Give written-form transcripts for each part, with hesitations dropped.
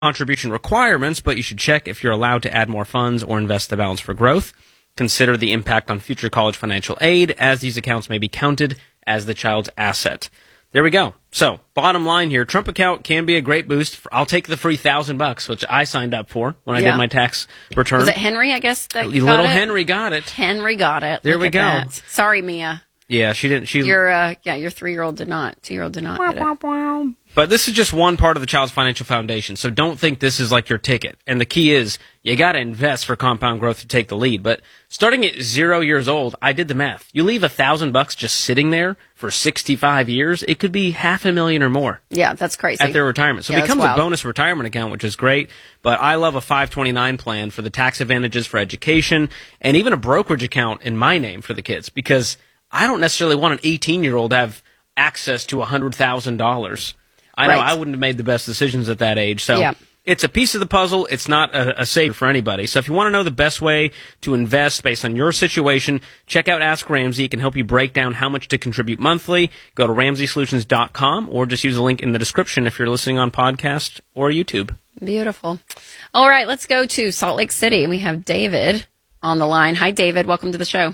contribution requirements, but you should check if you're allowed to add more funds or invest the balance for growth. Consider the impact on future college financial aid, as these accounts may be counted as the child's asset. There we go. So, bottom line here, Trump account can be a great boost. I'll take the free $1,000, which I signed up for when I did my tax return. Was it Henry, I guess, that you Little got it? Henry got it. Henry got it. There Look we at go. that. Sorry, Mia. Yeah, she didn't. Your 3-year-old did not. 2-year-old did not get it. But this is just one part of the Child's Financial Foundation, so don't think this is like your ticket. And the key is, you got to invest for compound growth to take the lead. But starting at 0 years old, I did the math. You leave $1,000 just sitting there for 65 years, it could be $500,000 or more. Yeah, that's crazy. At their retirement. So it becomes wild. a bonus retirement account, which is great. But I love a 529 plan for the tax advantages for education, and even a brokerage account in my name for the kids, because I don't necessarily want an 18-year-old to have access to $100,000. I know I wouldn't have made the best decisions at that age. So it's a piece of the puzzle. It's not a save for anybody. So if you want to know the best way to invest based on your situation, check out Ask Ramsey. It can help you break down how much to contribute monthly. Go to RamseySolutions.com or just use the link in the description if you're listening on podcast or YouTube. Beautiful. All right, let's go to Salt Lake City. We have David on the line. Hi, David. Welcome to the show.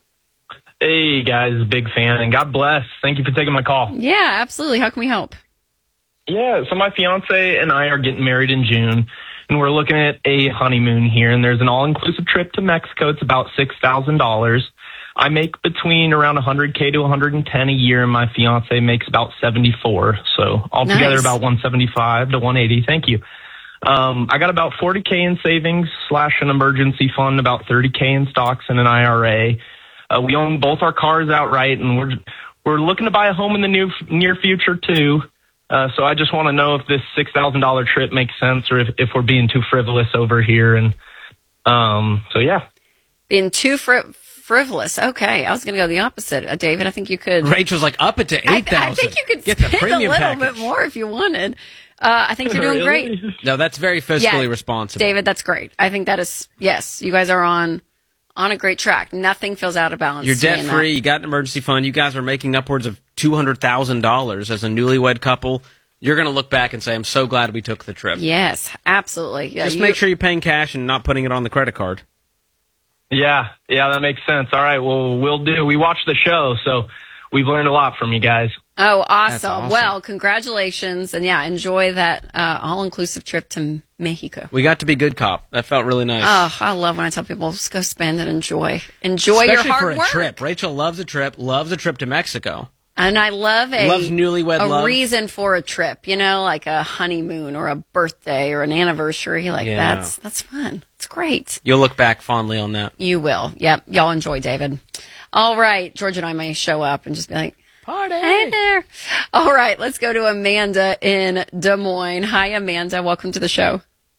Hey, guys. Big fan. And God bless. Thank you for taking my call. Yeah, absolutely. How can we help? Yeah, so my fiance and I are getting married in June, and we're looking at a honeymoon here, and there's an all-inclusive trip to Mexico. It's about $6,000. I make between around $100K to $110 a year, and my fiance makes about $74. So altogether about $175 to $180. Thank you. I got about $40K in savings / an emergency fund, about $30K in stocks and an IRA. We own both our cars outright, and we're looking to buy a home in the near future too. So I just want to know if this $6,000 trip makes sense, or if we're being too frivolous over here. And so yeah, being too frivolous. Okay, I was going to go the opposite, David. I think you could. Rachel's like up it to $8,000. I think you could get the spend premium a little package. bit more if you wanted. I think you're doing great. No, that's very fiscally responsible, David. That's great. I think that is you guys are on a great track. Nothing feels out of balance. You're debt free. You got an emergency fund. You guys are making upwards of $200,000 as a newlywed couple. You're going to look back and say, I'm so glad we took the trip. Yes, absolutely. Yeah, just make sure you're paying cash and not putting it on the credit card. Yeah, that makes sense. All right, well, we'll do. We watched the show, so we've learned a lot from you guys. Oh, awesome. Well, congratulations. And enjoy that all-inclusive trip to Mexico. We got to be good cop. That felt really nice. Oh, I love when I tell people, just go spend and enjoy. Enjoy Especially your hard for a work. trip. Rachel loves a trip to Mexico. And I love loves newlywed love. reason for a trip, like a honeymoon or a birthday or an anniversary. That's fun. It's great. You'll look back fondly on that. You will. Yep. Y'all enjoy, David. All right. George and I may show up and just be like, party. Hey there. All right. Let's go to Amanda in Des Moines. Hi, Amanda. Welcome to the show.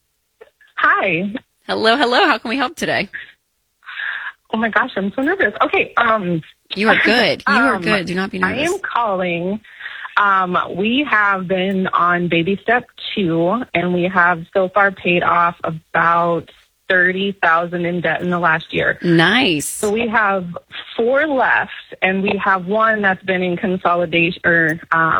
Hi. Hello. How can we help today? Oh my gosh, I'm so nervous. Okay. You are good. You are good. Do not be nervous. I am calling. We have been on baby step 2, and we have so far paid off about $30,000 in debt in the last year. Nice. So we have 4 left, and we have 1 that's been in consolidation or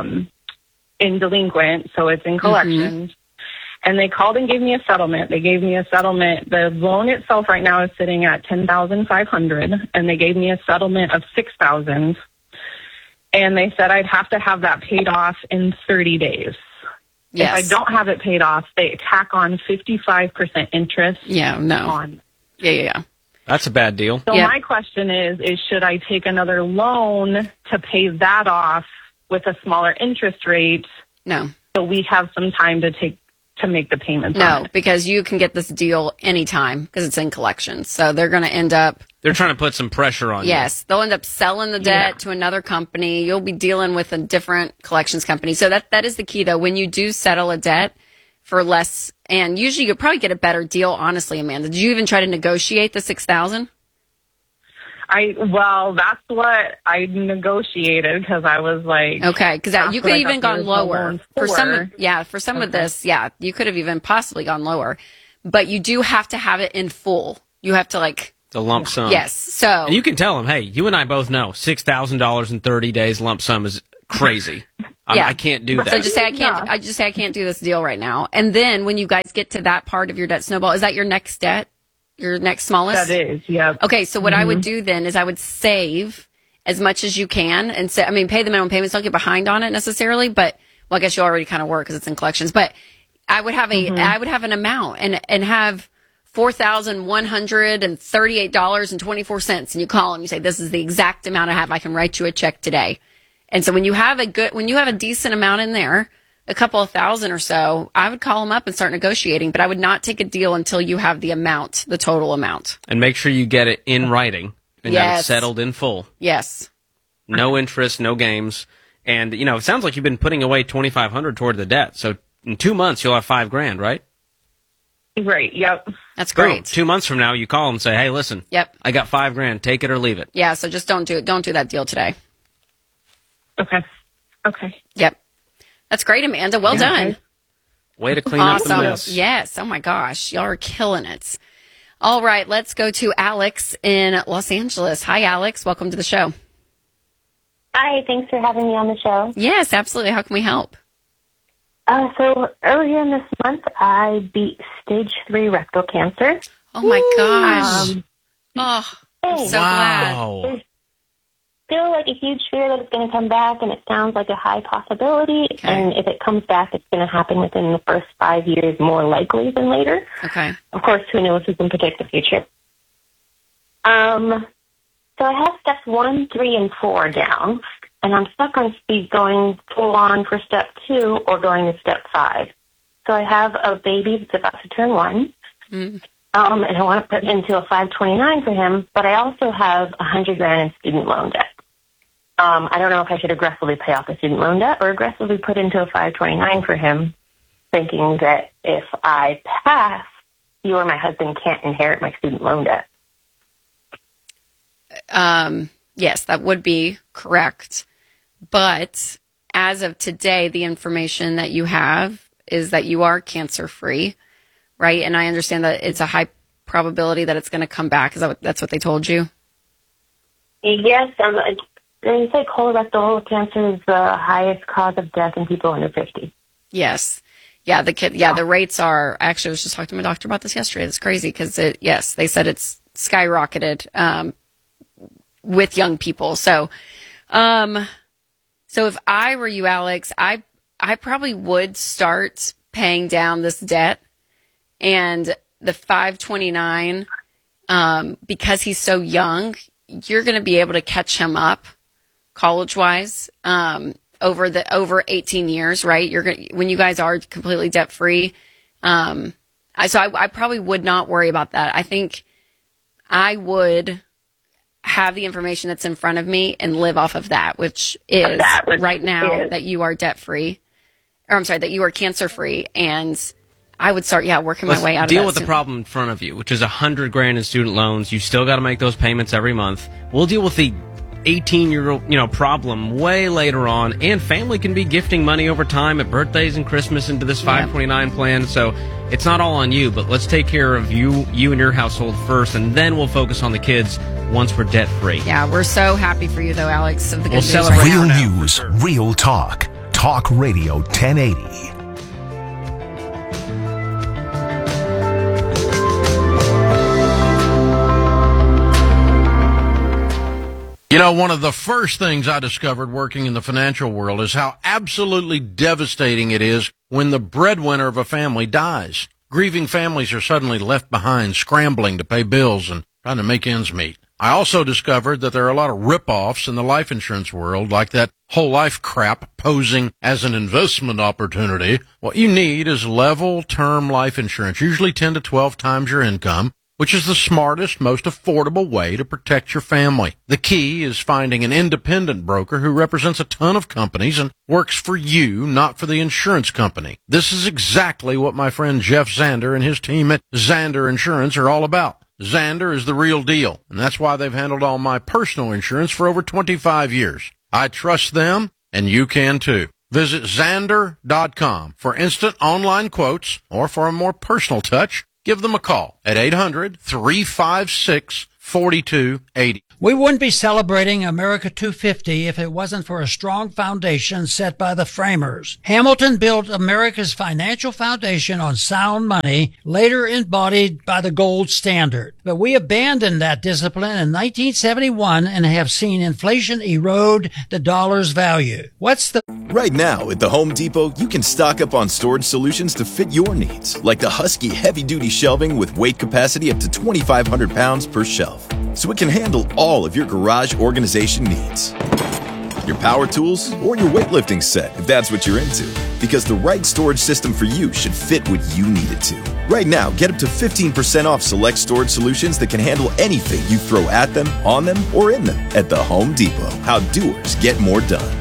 in delinquent, so it's in collections. Mm-hmm. And they called and gave me a settlement. They gave me a settlement. The loan itself right now is sitting at $10,500, and they gave me a settlement of $6,000. And they said I'd have to have that paid off in 30 days. Yes. If I don't have it paid off, they tack on 55% interest. Yeah, no. On. Yeah. That's a bad deal. So my question is should I take another loan to pay that off with a smaller interest rate? No. So we have some time to make the payments. No, because you can get this deal anytime because it's in collections. So they're going to end up. They're trying to put some pressure on you. Yes, they'll end up selling the debt to another company. You'll be dealing with a different collections company. So that is the key, though. When you do settle a debt for less, and usually you'll probably get a better deal, honestly, Amanda. Did you even try to negotiate the $6,000? That's what I negotiated because I was like, okay, because you could have even gone lower for some. For some okay. of this. Yeah, you could have even possibly gone lower, but you do have to have it in full. You have to the lump sum. Yes, so and you can tell them, hey, you and I both know $6,000 in 30 days lump sum is crazy. I can't do that. So just say I can't. I just say I can't do this deal right now. And then when you guys get to that part of your debt snowball, is that your next debt? Your next smallest? That is, yeah. Okay, so what I would do then is I would save as much as you can and say, pay the minimum payments. Don't get behind on it necessarily, but I guess you already kind of were because it's in collections. But I would have I would have an amount and have $4,138.24, and you call them. You say, "This is the exact amount I have. I can write you a check today." And so when you have a decent amount in there, a couple of thousand or so, I would call them up and start negotiating. But I would not take a deal until you have the amount, the total amount. And make sure you get it in writing and that it's settled in full. Yes. No interest, no games. And, it sounds like you've been putting away $2,500 toward the debt. So in 2 months, you'll have $5,000, right? Right, yep. That's great. Boom. 2 months from now, you call them and say, "Hey, listen, I got $5,000. Take it or leave it." Yeah, so just don't do it. Don't do that deal today. Okay. Yep. That's great, Amanda. Well done. Way to clean up the mess. Yes. Oh, my gosh. Y'all are killing it. All right. Let's go to Alex in Los Angeles. Hi, Alex. Welcome to the show. Hi. Thanks for having me on the show. Yes, absolutely. How can we help? So earlier in this month, I beat stage 3 rectal cancer. Oh, my gosh. I'm so glad. Wow. Still like a huge fear that it's going to come back, and it sounds like a high possibility. Okay. And if it comes back, it's going to happen within the first 5 years, more likely than later. Okay. Of course, who knows who can predict the future. So I have steps 1, 3, and 4 down, and I'm stuck on speed going full on for step 2 or going to step 5. So I have a baby that's about to turn 1. And I want to put into a 529 for him, but I also have $100,000 in student loan debt. I don't know if I should aggressively pay off the student loan debt or aggressively put into a 529 for him, thinking that if I pass, you or my husband can't inherit my student loan debt. Yes, that would be correct. But as of today, the information that you have is that you are cancer-free, right? And I understand that it's a high probability that it's going to come back. That's what they told you? Yes. They say colorectal cancer is the highest cause of death in people under 50. Yes. Yeah, the rates are, actually I was just talking to my doctor about this yesterday. It's crazy because they said it's skyrocketed with young people. So if I were you, Alex, I probably would start paying down this debt, and the 529, because he's so young, you're going to be able to catch him up college-wise over 18 years, right? When you guys are completely debt-free. So I probably would not worry about that. I think I would have the information that's in front of me and live off of that, which is right now that you are debt-free, or I'm sorry, that you are cancer-free, and I would start, working my way out of that. Deal with the problem in front of you, which is $100,000 in student loans. You still got to make those payments every month. We'll deal with the 18-year-old, problem way later on, and family can be gifting money over time at birthdays and Christmas into this 529 plan. So it's not all on you, but let's take care of you and your household first, and then we'll focus on the kids once we're debt free. Yeah, we're so happy for you, though, Alex. Of the good news. Real news, real talk. Talk Radio 1080. One of the first things I discovered working in the financial world is how absolutely devastating it is when the breadwinner of a family dies. Grieving families are suddenly left behind, scrambling to pay bills and trying to make ends meet. I also discovered that there are a lot of rip-offs in the life insurance world, like that whole life crap posing as an investment opportunity. What you need is level term life insurance, usually 10 to 12 times your income, which is the smartest, most affordable way to protect your family. The key is finding an independent broker who represents a ton of companies and works for you, not for the insurance company. This is exactly what my friend Jeff Zander and his team at Zander Insurance are all about. Zander is the real deal, and that's why they've handled all my personal insurance for over 25 years. I trust them, and you can too. Visit Zander.com for instant online quotes, or for a more personal touch, give them a call at 800-356-4280. We wouldn't be celebrating America 250 if it wasn't for a strong foundation set by the framers. Hamilton built America's financial foundation on sound money, later embodied by the gold standard. But we abandoned that discipline in 1971 and have seen inflation erode the dollar's value. Right now at the Home Depot, you can stock up on storage solutions to fit your needs, like the Husky heavy-duty shelving with weight capacity up to 2,500 pounds per shelf, so it can handle all of your garage organization needs. Your power tools or your weightlifting set, if that's what you're into, because the right storage system for you should fit what you need it to. Right now, get up to 15% off select storage solutions that can handle anything you throw at them, on them, or in them at the Home Depot. How doers get more done.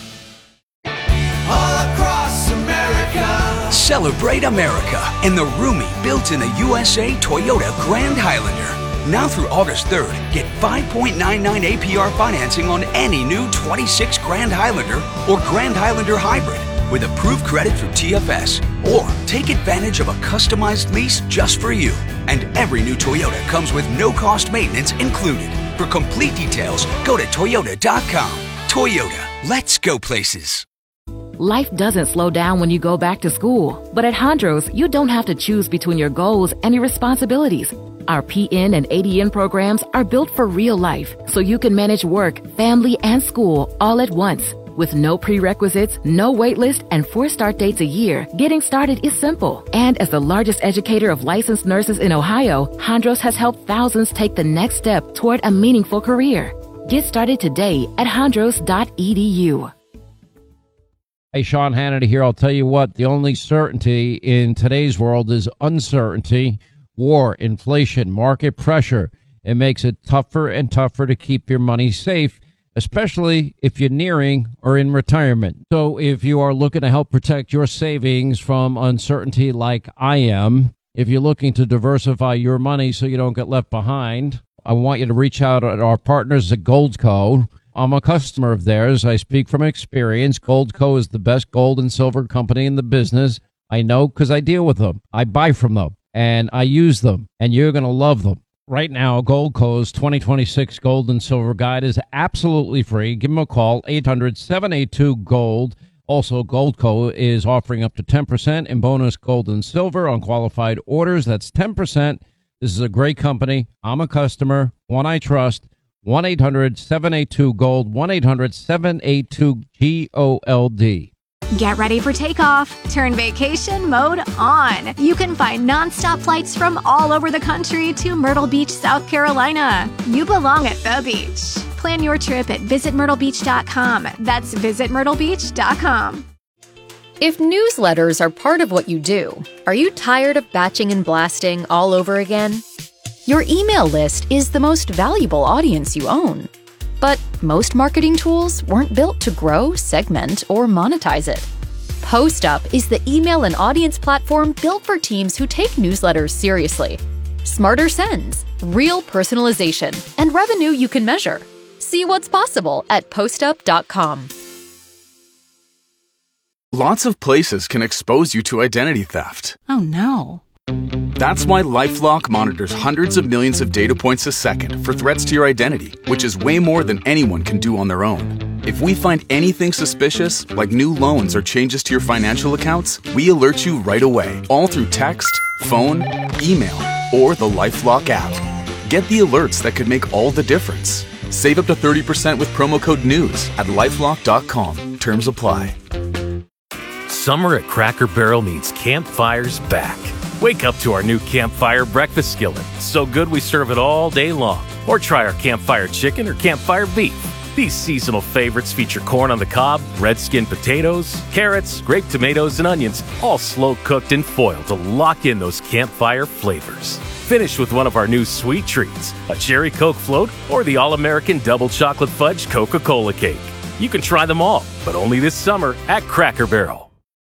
All across America. Celebrate America in the roomy, built in the USA Toyota Grand Highlander. Now through August 3rd, get 5.99 APR financing on any new 26 Grand Highlander or Grand Highlander Hybrid with approved credit through TFS. Or take advantage of a customized lease just for you. And every new Toyota comes with no-cost maintenance included. For complete details, go to Toyota.com. Toyota, let's go places. Life doesn't slow down when you go back to school. But at Hondros, you don't have to choose between your goals and your responsibilities. Our PN and ADN programs are built for real life, so you can manage work, family, and school all at once. With no prerequisites, no wait list, and 4 start dates a year, getting started is simple. And as the largest educator of licensed nurses in Ohio, Hondros has helped thousands take the next step toward a meaningful career. Get started today at hondros.edu. Hey, Sean Hannity here. I'll tell you what, the only certainty in today's world is uncertainty. War, inflation, market pressure. It makes it tougher and tougher to keep your money safe, especially if you're nearing or in retirement. So if you are looking to help protect your savings from uncertainty like I am, if you're looking to diversify your money so you don't get left behind, I want you to reach out to our partners at Goldco. I'm a customer of theirs. I speak from experience. Goldco is the best gold and silver company in the business. I know because I deal with them. I buy from them. And I use them, and you're going to love them. Right now, Goldco's 2026 Gold and Silver Guide is absolutely free. Give them a call, 800-782-GOLD. Also, Goldco is offering up to 10% in bonus gold and silver on qualified orders. That's 10%. This is a great company. I'm a customer, one I trust. 1-800-782-GOLD, 1-800-782-GOLD. Get ready for takeoff. Turn vacation mode on. You can find nonstop flights from all over the country to Myrtle Beach, South Carolina. You belong at the beach. Plan your trip at visitmyrtlebeach.com. That's visitmyrtlebeach.com. If newsletters are part of what you do, are you tired of batching and blasting all over again? Your email list is the most valuable audience you own. But most marketing tools weren't built to grow, segment, or monetize it. PostUp is the email and audience platform built for teams who take newsletters seriously. Smarter sends, real personalization, and revenue you can measure. See what's possible at postup.com. Lots of places can expose you to identity theft. Oh no. That's why LifeLock monitors hundreds of millions of data points a second for threats to your identity, which is way more than anyone can do on their own. If we find anything suspicious, like new loans or changes to your financial accounts, we alert you right away, all through text, phone, email, or the LifeLock app. Get the alerts that could make all the difference. Save up to 30% with promo code NEWS at LifeLock.com. Terms apply. Summer at Cracker Barrel means campfires back. Wake up to our new Campfire breakfast skillet. So good we serve it all day long. Or try our Campfire chicken or Campfire beef. These seasonal favorites feature corn on the cob, red skin potatoes, carrots, grape tomatoes, and onions, all slow cooked in foil to lock in those campfire flavors. Finish with one of our new sweet treats, a cherry Coke float or the all-American double chocolate fudge Coca-Cola cake. You can try them all, but only this summer at Cracker Barrel.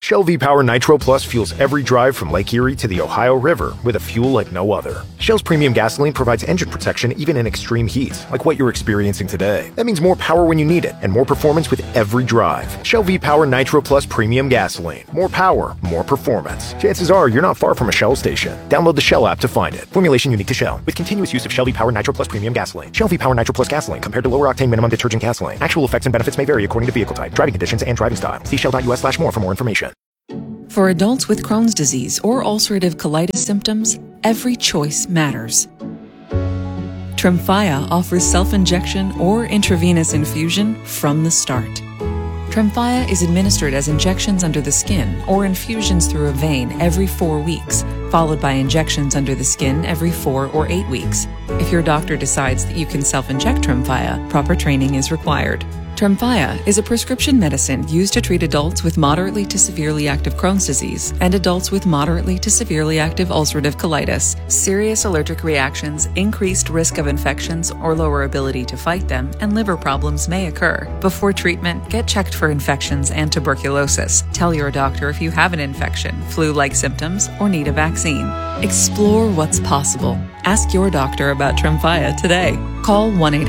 Shell V-Power Nitro Plus fuels every drive from Lake Erie to the Ohio River with a fuel like no other. Shell's premium gasoline provides engine protection even in extreme heat, like what you're experiencing today. That means more power when you need it and more performance with every drive. Shell V-Power Nitro Plus premium gasoline. More power, more performance. Chances are you're not far from a Shell station. Download the Shell app to find it. Formulation unique to Shell with continuous use of Shell V-Power Nitro Plus premium gasoline. Shell V-Power Nitro Plus gasoline compared to lower octane minimum detergent gasoline. Actual effects and benefits may vary according to vehicle type, driving conditions, and driving style. See shell.us/more for more information. For adults with Crohn's disease or ulcerative colitis symptoms, every choice matters. Tremfya offers self-injection or intravenous infusion from the start. Tremfya is administered as injections under the skin or infusions through a vein every 4 weeks, followed by injections under the skin every 4 or 8 weeks. If your doctor decides that you can self-inject Tremfya, proper training is required. Tremfya is a prescription medicine used to treat adults with moderately to severely active Crohn's disease and adults with moderately to severely active ulcerative colitis. Serious allergic reactions, increased risk of infections or lower ability to fight them, and liver problems may occur. Before treatment, get checked for infections and tuberculosis. Tell your doctor if you have an infection, flu-like symptoms, or need a vaccine. Explore what's possible. Ask your doctor about Tremfya today. Call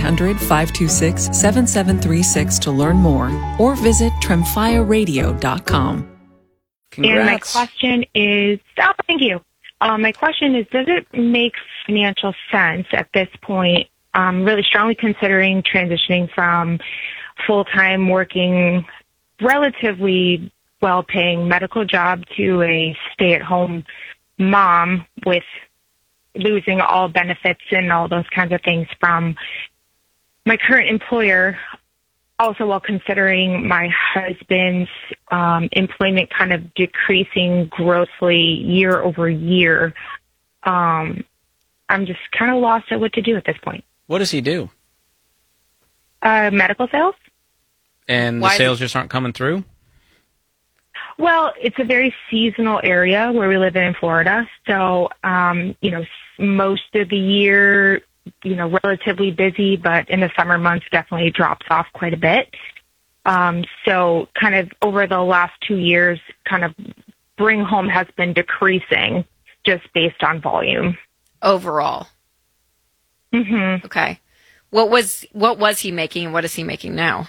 1-800-526-7736 to learn more or visit tremfyaradio.com. Congrats. And my question is, thank you. My question is, does it make financial sense at this point? I'm really strongly considering transitioning from full-time working, relatively well-paying medical job to a stay-at-home mom with losing all benefits and all those kinds of things from my current employer, also while considering my husband's employment kind of decreasing grossly year over year. I'm just kind of lost at what to do at this point. What does he do? Medical sales. And the sales just aren't coming through? Well, it's a very seasonal area where we live in Florida. So, most of the year, relatively busy, but in the summer months definitely drops off quite a bit. So kind of over the last 2 years, kind of bring home has been decreasing just based on volume. Overall. Mm-hmm. Okay. What was he making and what is he making now?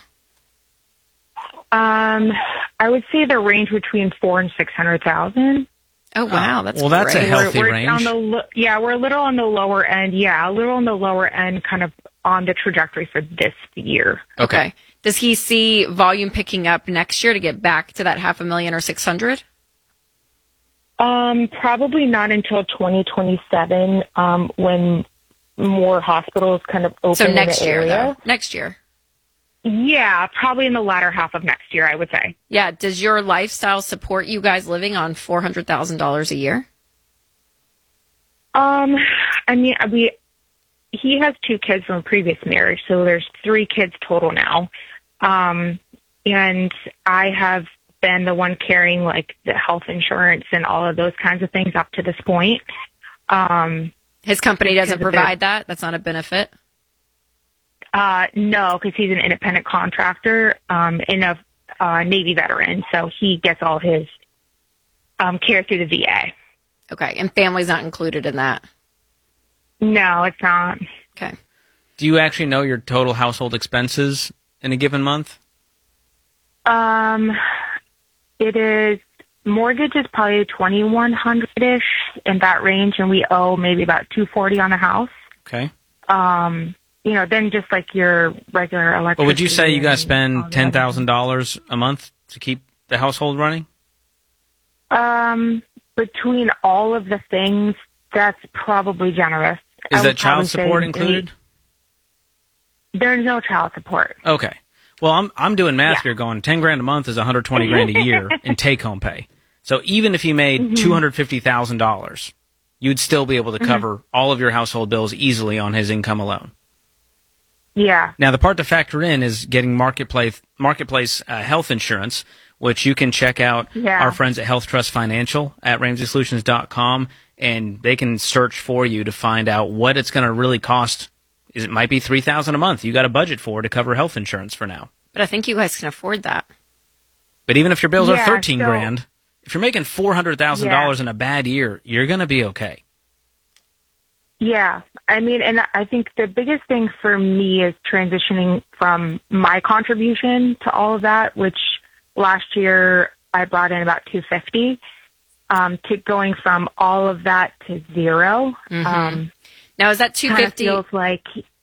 I would say the range between $400,000 and $600,000. Oh wow, that's well, that's great. a healthy we're range. We're a little on the lower end. Yeah, a little on the lower end, kind of on the trajectory for this year. Okay. Does he see volume picking up next year to get back to that $500,000 or 600? Probably not until 2027, when more hospitals kind of open So next in the year, area. though. Next year. Yeah, probably in the latter half of next year, I would say. Yeah. Does your lifestyle support you guys living on $400,000 a year? He has 2 kids from a previous marriage, so there's 3 kids total now. And I have been the one carrying like the health insurance and all of those kinds of things up to this point. His company doesn't provide that? That's not a benefit? No, because he's an independent contractor and a Navy veteran, so he gets all his care through the VA. Okay, and family's not included in that? No, it's not. Okay. Do you actually know your total household expenses in a given month? It is, mortgage is probably $2,100-ish in that range, and we owe maybe about $240 on the house. Okay. Then just like your regular electricity. But would you say you guys spend $10,000 a month to keep the household running? Between all of the things, that's probably generous. Is that child support included? There's no child support. Okay. Well, I'm doing math here going $10,000 a month is $120,000 a year in take-home pay. So even if you made $250,000, you'd still be able to cover all of your household bills easily on his income alone. Yeah. Now, the part to factor in is getting marketplace health insurance, which you can check out our friends at Health Trust Financial at RamseySolutions.com, and they can search for you to find out what it's going to really cost. It might be $3,000 a month. You got a budget for to cover health insurance for now. But I think you guys can afford that. But even if your bills are $13,000, If you're making $400,000 in a bad year, you're going to be okay. Yeah. I mean, and I think the biggest thing for me is transitioning from my contribution to all of that, which last year I brought in about $250, to going from all of that to zero. Now, is that $250? Feels like,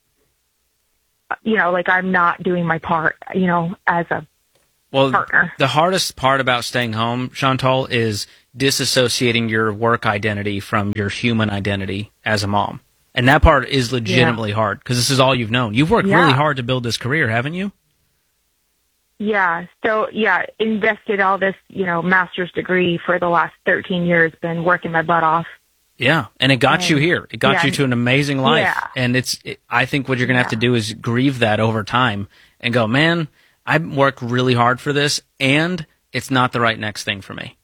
like I'm not doing my part, as a partner. The hardest part about staying home, Chantal, is disassociating your work identity from your human identity as a mom. And that part is legitimately hard because this is all you've known. You've worked really hard to build this career, haven't you? Yeah. So, invested all this, master's degree for the last 13 years, been working my butt off. Yeah, and it got you here. It got you to an amazing life. Yeah. And I think what you're going to have to do is grieve that over time and go, man, I worked really hard for this, and it's not the right next thing for me.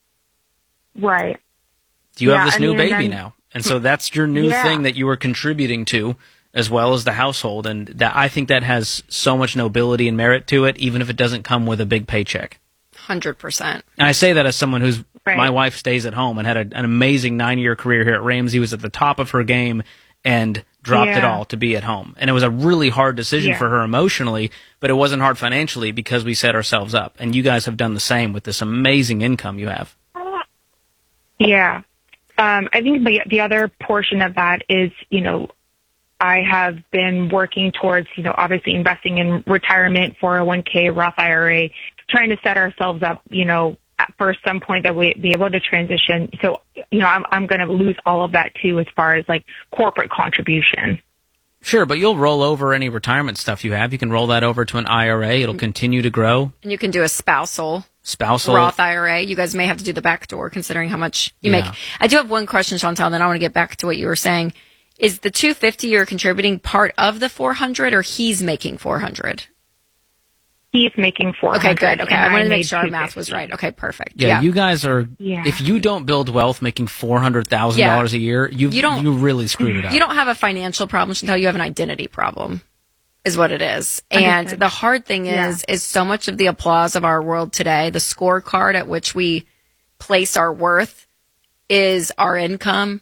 Right. You have this new baby now, and so that's your new thing that you were contributing to, as well as the household, and that I think that has so much nobility and merit to it, even if it doesn't come with a big paycheck. 100%. And I say that as someone who's my wife stays at home and had an amazing 9-year career here at Ramsey, was at the top of her game and dropped it all to be at home. And it was a really hard decision for her emotionally, but it wasn't hard financially because we set ourselves up. And you guys have done the same with this amazing income you have. Yeah. I think the other portion of that is, I have been working towards, obviously investing in retirement, 401k, Roth IRA, trying to set ourselves up, for some point that we be able to transition. So, I'm going to lose all of that too, as far as like corporate contribution. Sure, but you'll roll over any retirement stuff you have. You can roll that over to an IRA. It'll continue to grow. And you can do a spousal Roth IRA. You guys may have to do the back door considering how much you make. I do have one question, Chantal, then I want to get back to what you were saying. Is the $250 you're contributing part of the $400, or he's making $400? He's making $400. Okay, good. Okay, I wanted to make sure our math was right. Okay, perfect. Yeah, you guys are. If you don't build wealth making $400,000 a year, you really screwed it up. You don't have a financial problem, Chantal. You have an identity problem, is what it is. And the hard thing is so much of the applause of our world today, the scorecard at which we place our worth, is our income.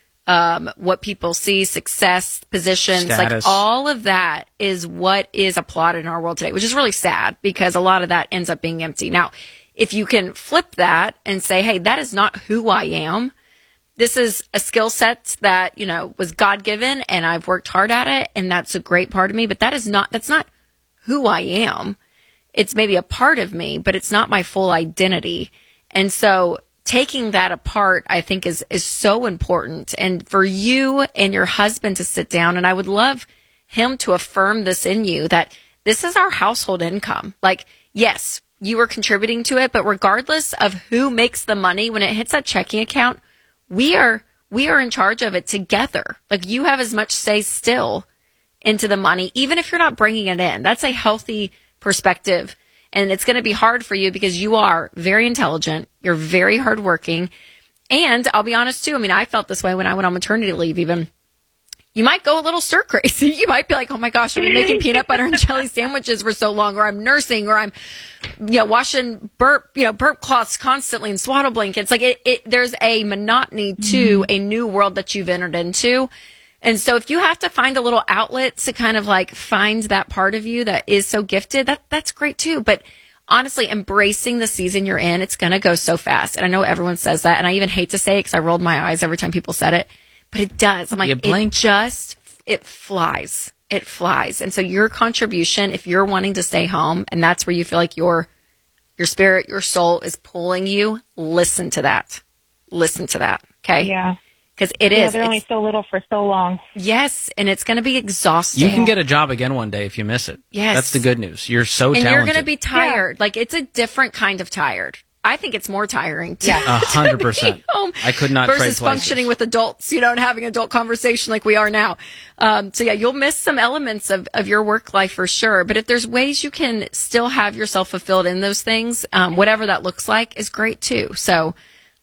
What people see, success, positions, status. like all of that is what is applauded in our world today, which is really sad because a lot of that ends up being empty. Now, if you can flip that and say, hey, that is not who I am. This is a skill set that, was God-given and I've worked hard at it and that's a great part of me, but that's not who I am. It's maybe a part of me, but it's not my full identity. And so taking that apart, I think, is so important. And for you and your husband to sit down, and I would love him to affirm this in you, that this is our household income. Like, yes, you are contributing to it, but regardless of who makes the money, when it hits that checking account, we are in charge of it together. Like, you have as much say still into the money, even if you're not bringing it in. That's a healthy perspective. And it's going to be hard for you because you are very intelligent. You're very hardworking. And I'll be honest too. I mean, I felt this way when I went on maternity leave even. You might go a little stir crazy. You might be like, oh my gosh, I've been making peanut butter and jelly sandwiches for so long, or I'm nursing, or I'm, washing burp cloths constantly and swaddle blankets. Like there's a monotony to a new world that you've entered into. And so if you have to find a little outlet to kind of like find that part of you that is so gifted, that's great too. But honestly, embracing the season you're in, it's going to go so fast. And I know everyone says that. And I even hate to say it because I rolled my eyes every time people said it, but it does. I'm like, it flies. It flies. And so your contribution, if you're wanting to stay home and that's where you feel like your spirit, your soul is pulling you, listen to that. Listen to that. Okay. Yeah. Because it is. They're only so little for so long. Yes, and it's going to be exhausting. You can get a job again one day if you miss it. Yes. That's the good news. You're so talented. And you're going to be tired. Yeah. Like, it's a different kind of tired. I think it's more tiring. 100%. I could not trade places. Versus functioning with adults, and having adult conversation like we are now. So yeah, you'll miss some elements of your work life for sure. But if there's ways you can still have yourself fulfilled in those things, whatever that looks like is great too. So,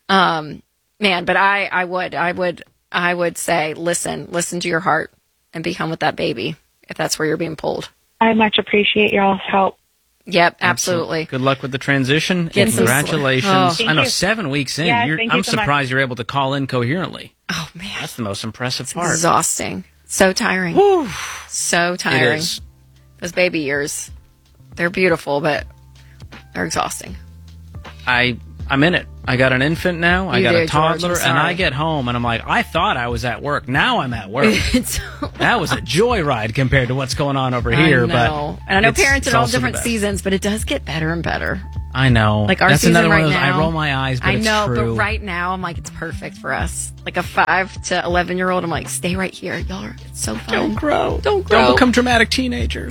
man, but I would say, listen to your heart and be home with that baby if that's where you're being pulled. I much appreciate y'all's help. Yep, absolutely. Good luck with the transition. Get And some congratulations. sleep. I know, Thank you. 7 weeks in. Yeah, thank you I'm so much. surprised you're able to call in coherently. Oh, man. That's the most impressive It's part. exhausting. So tiring. So tiring. It is. Those baby years, they're beautiful, but they're exhausting. I'm in it. I got an infant now. I You got do, a toddler, George, I'm and I sorry. get home, and I'm like, I thought I was at work. Now I'm at work. That was a joyride compared to what's going on over here. I know. But And I know it's- parents it's at all also the different best. seasons, but it does get better and better. I know. Like our That's season another right one of those. now. I roll my eyes, but I know, it's true. but right now I'm like, it's perfect for us. Like a 5 to 11-year-old, I'm like, stay right here, y'all. It's so fun. Don't grow. Don't grow. Don't become dramatic teenagers.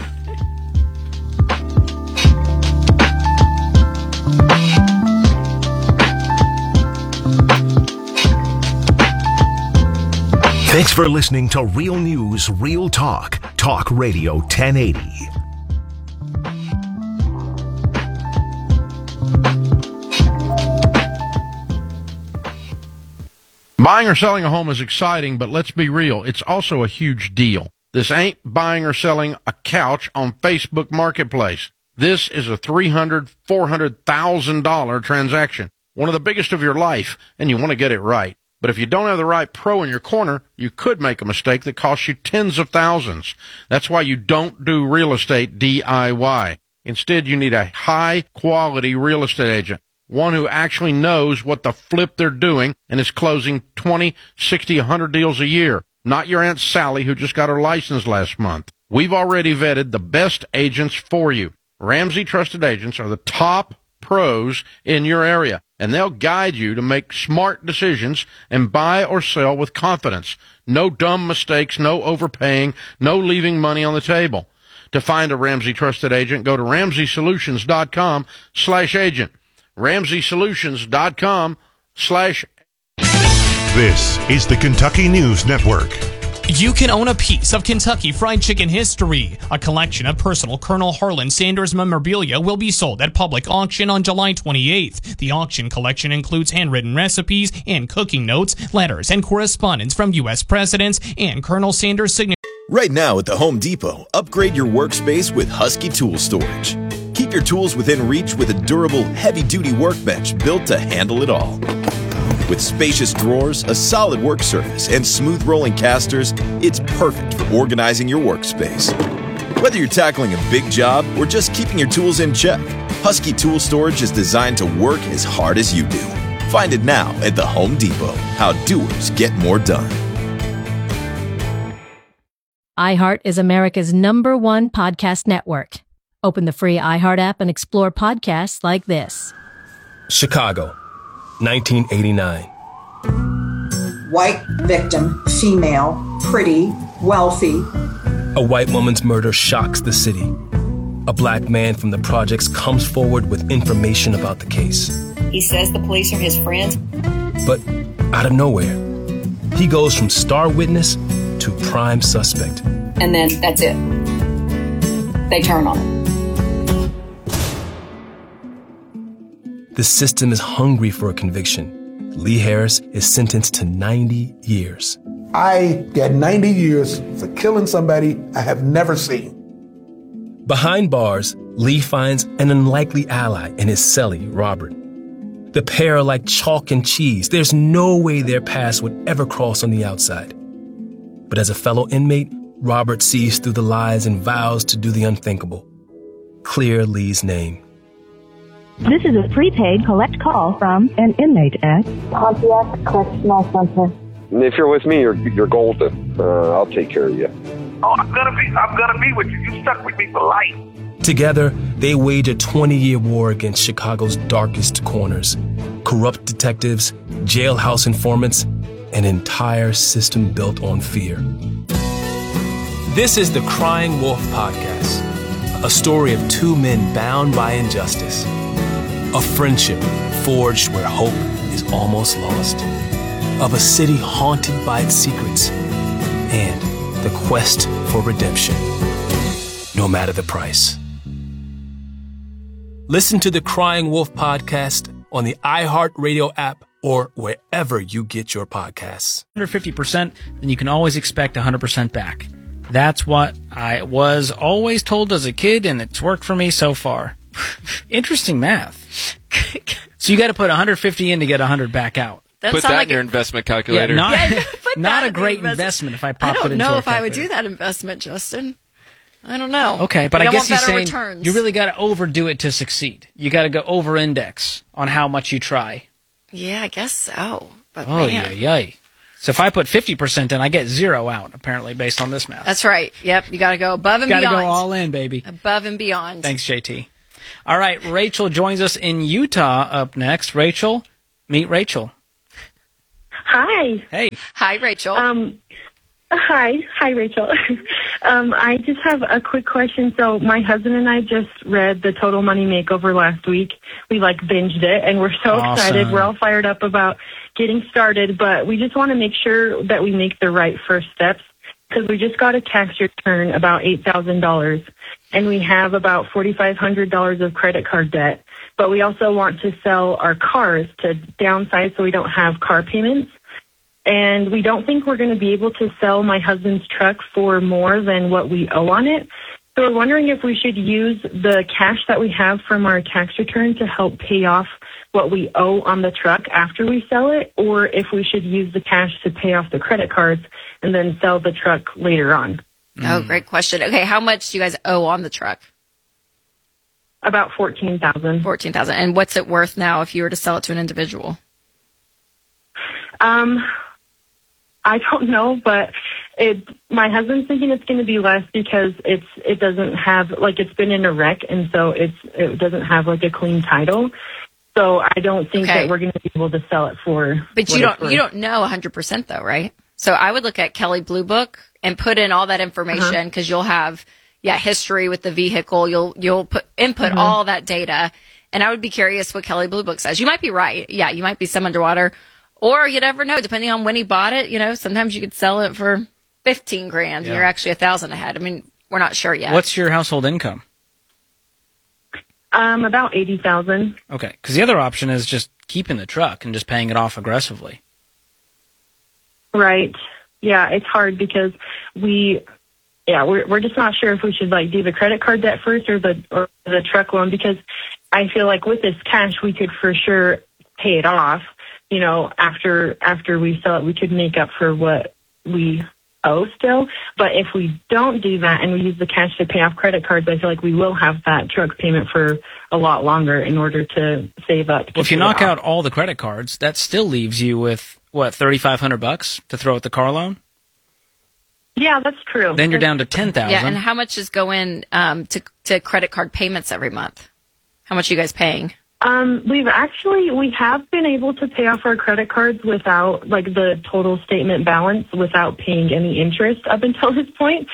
Thanks for listening to Real News, Real Talk. Talk Radio 1080. Buying or selling a home is exciting, but let's be real, it's also a huge deal. This ain't buying or selling a couch on Facebook Marketplace. This is a $300,000, $400,000 transaction, one of the biggest of your life, and you want to get it right. But if you don't have the right pro in your corner, you could make a mistake that costs you tens of thousands. That's why you don't do real estate DIY. Instead, you need a high-quality real estate agent, one who actually knows what the flip they're doing and is closing 20, 60, 100 deals a year. Not your Aunt Sally who just got her license last month. We've already vetted the best agents for you. Ramsey Trusted Agents are the top pros in your area, and they'll guide you to make smart decisions and buy or sell with confidence. No dumb mistakes, no overpaying, no leaving money on the table. To find a Ramsey Trusted Agent, go to RamseySolutions.com/agent. RamseySolutions.com/agent. This is the Kentucky News Network. You can own a piece of Kentucky Fried Chicken history. A collection of personal Colonel Harlan Sanders memorabilia will be sold at public auction on July 28th. The auction collection includes handwritten recipes and cooking notes, letters, and correspondence from U.S. presidents and Colonel Sanders' signature. Right now at the Home Depot, upgrade your workspace with Husky Tool Storage. Keep your tools within reach with a durable, heavy-duty workbench built to handle it all. With spacious drawers, a solid work surface, and smooth rolling casters, it's perfect for organizing your workspace. Whether you're tackling a big job or just keeping your tools in check, Husky Tool Storage is designed to work as hard as you do. Find it now at the Home Depot. How doers get more done. iHeart is America's #1 podcast network. Open the free iHeart app and explore podcasts like this. Chicago, 1989. White victim, female, pretty, wealthy. A white woman's murder shocks the city. A black man from the projects comes forward with information about the case. He says the police are his friends. But out of nowhere, he goes from star witness to prime suspect. And then that's it. They turn on him. The system is hungry for a conviction. Lee Harris is sentenced to 90 years. I got 90 years for killing somebody I have never seen. Behind bars, Lee finds an unlikely ally in his cellie, Robert. The pair are like chalk and cheese. There's no way their paths would ever cross on the outside. But as a fellow inmate, Robert sees through the lies and vows to do the unthinkable. Clear Lee's name. This is a prepaid collect call from an inmate at Pontiac Correctional Center. If you're with me, you're golden. I'll take care of you. Oh, I'm gonna be with you. You stuck with me for life. Together, they wage a 20-year war against Chicago's darkest corners. Corrupt detectives, jailhouse informants, an entire system built on fear. This is the Crying Wolf Podcast, a story of two men bound by injustice. A friendship forged where hope is almost lost. Of a city haunted by its secrets. And the quest for redemption, no matter the price. Listen to the Crying Wolf Podcast on the iHeartRadio app or wherever you get your podcasts. 150%, then you can always expect 100% back. That's what I was always told as a kid, and it's worked for me so far. Interesting math. So you got to put 150 in to get 100 back out. Put that in your investment calculator. Yeah, not a great investment if I pop it into a I don't know if calculator. I would do that investment, Justin. I don't know. Okay, but I guess he's saying returns. you really got to overdo it to succeed. You got to go over-index on how much you try. Yeah, I guess so. But Oh, man. yay. So if I put 50% in, I get 0 out, apparently, based on this math. That's right. Yep, you got to go above and Got to beyond. go all in, baby. Above and beyond. Thanks, JT. All right, Rachel joins us in Utah up next. Rachel, meet Rachel. Hi. Hey. Hi, Rachel. Hi, Rachel. I just have a quick question. So my husband and I just read the Total Money Makeover last week. We binged it, and we're so excited. We're all fired up about getting started, but we just want to make sure that we make the right first steps, because we just got a tax return about $8,000, and we have about $4,500 of credit card debt. But we also want to sell our cars to downsize so we don't have car payments. And we don't think we're going to be able to sell my husband's truck for more than what we owe on it. So we're wondering if we should use the cash that we have from our tax return to help pay off what we owe on the truck after we sell it, or if we should use the cash to pay off the credit cards and then sell the truck later on. Oh, great question. Okay, how much do you guys owe on the truck? About $14,000. $14,000. And what's it worth now if you were to sell it to an individual? I don't know, but my husband's thinking it's going to be less because it doesn't have, it's been in a wreck, and so it doesn't have a clean title. So I don't think that we're going to be able to sell it for. But you don't know 100% though, right? So I would look at Kelley Blue Book and put in all that information, because you'll have history with the vehicle. You'll input all that data, and I would be curious what Kelley Blue Book says. You might be right. Yeah, you might be some underwater. Or you never know, depending on when he bought it. Sometimes you could sell it for $15,000 and you're actually $1,000 ahead. I mean, we're not sure yet. What's your household income? About $80,000. Okay, because the other option is just keeping the truck and just paying it off aggressively. Right. Yeah, it's hard because we're just not sure if we should do the credit card debt first or the truck loan, because I feel like with this cash we could for sure pay it off. After we sell it, we could make up for what we owe still. But if we don't do that and we use the cash to pay off credit cards, I feel like we will have that truck payment for a lot longer in order to save up. Well, if you knock out all the credit cards, that still leaves you with, $3,500 to throw at the car loan? Yeah, that's true. Then you're down to $10,000. Yeah, and how much is going to credit card payments every month? How much are you guys paying? We have been able to pay off our credit cards without the total statement balance without paying any interest up until this point.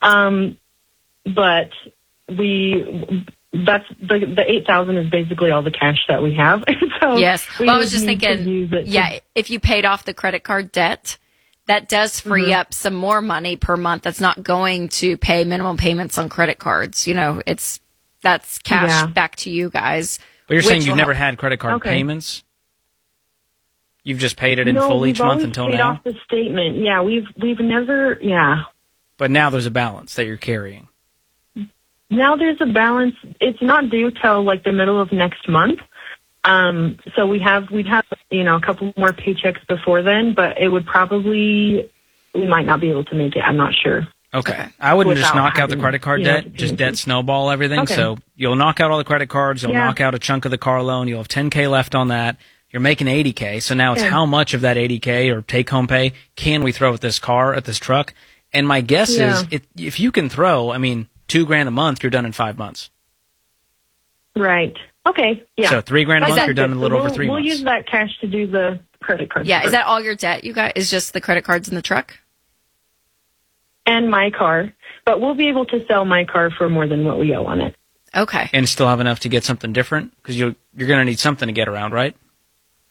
But that's the $8,000 is basically all the cash that we have. So yes. Well, I was just thinking, if you paid off the credit card debt, that does free up some more money per month. That's not going to pay minimum payments on credit cards. That's cash back to you guys. But you're saying you've never had credit card payments? You've just paid it in full each month until now? No, we've always paid off the statement. Yeah, we've never, But now there's a balance that you're carrying. Now there's a balance. It's not due till the middle of next month. So we'd have a couple more paychecks before then, but it would we might not be able to make it. I'm not sure. Okay. I wouldn't just knock out the credit card debt, just debt snowball everything. Okay. So you'll knock out all the credit cards, you'll knock out a chunk of the car loan, you'll have $10K left on that. You're making $80K. So now it's how much of that $80K or take home pay can we throw at this car, at this truck? And my guess is if you can throw, $2,000 a month, you're done in 5 months. Right. Okay. Yeah. So $3,000 a month, you're done in a little over 3 months. We'll use that cash to do the credit card. Yeah. Is that all your debt, you guys? Is just the credit cards in the truck? And my car, but we'll be able to sell my car for more than what we owe on it. Okay. And still have enough to get something different? Because you're going to need something to get around, right?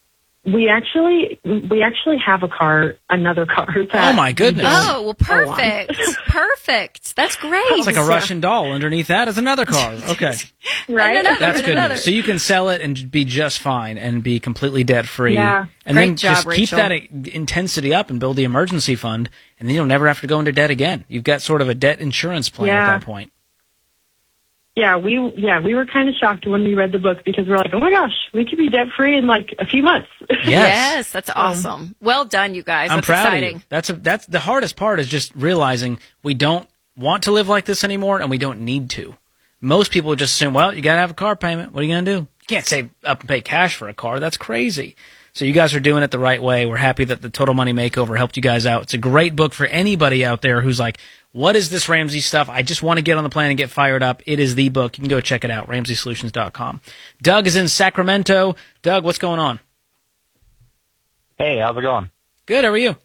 We actually have another car. Oh my goodness! Oh, well, perfect, perfect. That's great. It's like a Russian doll. Underneath that is another car. Okay, right. That's good news. So you can sell it and be just fine and be completely debt free. Yeah, and great then job, just keep Rachel. that intensity up and build the emergency fund, and then you'll never have to go into debt again. You've got sort of a debt insurance plan at that point. Yeah, we were kind of shocked when we read the book because we're like, oh my gosh, we could be debt free in like a few months. Yes, that's awesome. Well done, you guys. I'm That's proud exciting. of you. That's the hardest part is just realizing we don't want to live like this anymore and we don't need to. Most people just assume, well, you got to have a car payment. What are you going to do? You can't save up and pay cash for a car. That's crazy. So you guys are doing it the right way. We're happy that the Total Money Makeover helped you guys out. It's a great book for anybody out there who's like, what is this Ramsey stuff? I just want to get on the plan and get fired up. It is the book. You can go check it out, RamseySolutions.com. Doug is in Sacramento. Doug, what's going on? Hey, how's it going? Good. How are you?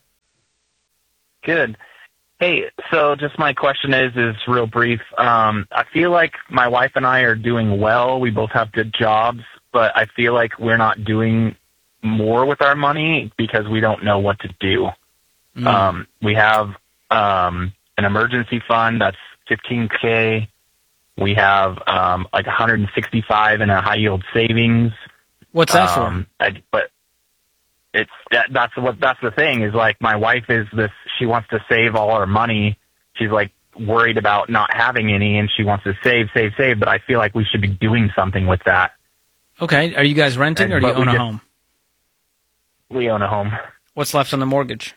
Good. Hey, so just my question is real brief. I feel like my wife and I are doing well. We both have good jobs, but I feel like we're not doing more with our money because we don't know what to do. We have an emergency fund that's $15K. We have like $165 in a high yield savings. What's that for? But it's that's the thing is like my wife is this. She wants to save all her money. She's like worried about not having any, and she wants to save. But I feel like we should be doing something with that. Okay. Are you guys renting or do you own a home? We own a home. What's left on the mortgage?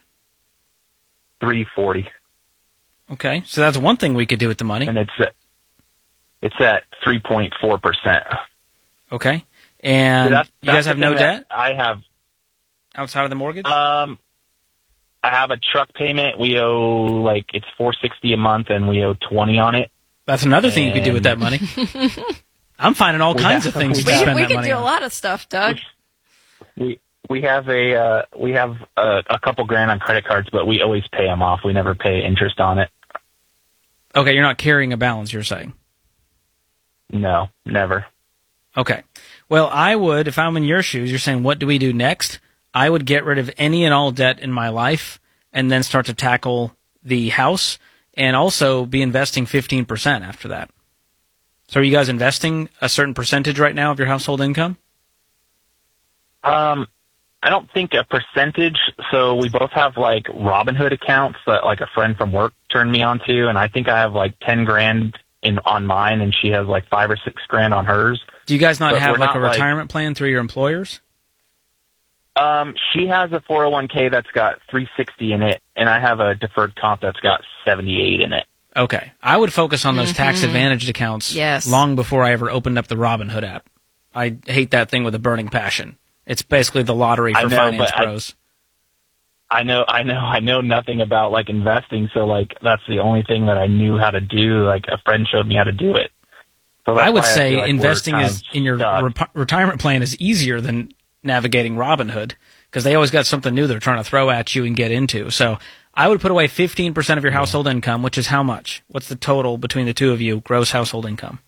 $340. Okay, so that's one thing we could do with the money. And it's at 3.4%. Okay, and so you guys have no debt? I have outside of the mortgage. I have a truck payment. We owe it's $460 a month, and we owe $20 on it. That's another thing you could do with that money. I'm finding all kinds of things to spend that money on. We could do a lot of stuff, Doug. We have a couple grand on credit cards, but we always pay them off. We never pay interest on it. Okay, you're not carrying a balance, you're saying? No, never. Okay. Well, I would, if I'm in your shoes, you're saying, what do we do next? I would get rid of any and all debt in my life and then start to tackle the house and also be investing 15% after that. So are you guys investing a certain percentage right now of your household income? I don't think a percentage. So we both have Robinhood accounts that a friend from work turned me on to, and I think I have 10 grand on mine, and she has 5 or 6 grand on hers. Do you guys not have a retirement plan through your employers? She has a 401k that's got 360 in it, and I have a deferred comp that's got 78 in it. Okay. I would focus on those tax-advantaged accounts long before I ever opened up the Robinhood app. I hate that thing with a burning passion. It's basically the lottery for finance pros. I know nothing about investing, so that's the only thing that I knew how to do. A friend showed me how to do it. So I would say investing in your retirement plan is easier than navigating Robinhood because they always got something new they're trying to throw at you and get into. So I would put away 15% of your household income, which is how much? What's the total between the two of you, gross household income?